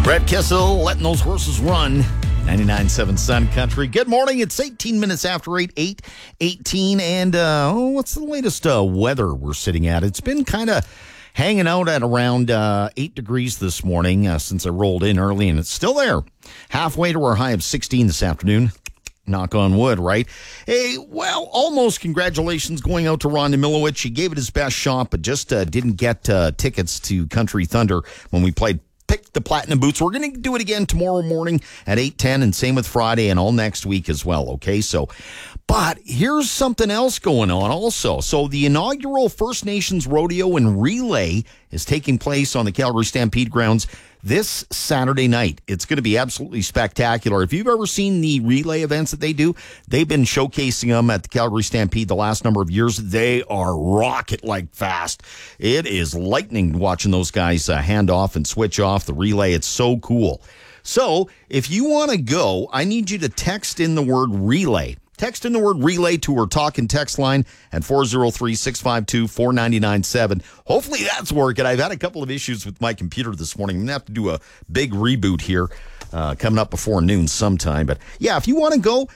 Brett Kissel letting those horses run. 99.7 Sun Country. Good morning. It's 18 minutes after 8, 8:18. And what's the latest weather we're sitting at? It's been kind of hanging out at around 8 degrees this morning since I rolled in early, and it's still there. Halfway to our high of 16 this afternoon. Knock on wood, right? Hey, well, almost congratulations going out to Ron Nemilowicz. He gave it his best shot, but just didn't get tickets to Country Thunder when we played Pick the Platinum Boots. We're going to do it again tomorrow morning at 8:10, and same with Friday and all next week as well, okay? So, but here's something else going on also. So the inaugural First Nations Rodeo and Relay is taking place on the Calgary Stampede grounds this Saturday night. It's going to be absolutely spectacular. If you've ever seen the relay events that they do, they've been showcasing them at the Calgary Stampede the last number of years. They are rocket-like fast. It is lightning watching those guys hand off and switch off the relay. It's so cool. So if you want to go, I need you to text in the word relay. Text in the word relay to our talk and text line at 403-652-4997. Hopefully that's working. I've had a couple of issues with my computer this morning. I'm going to have to do a big reboot here coming up before noon sometime. But yeah, if you want to go,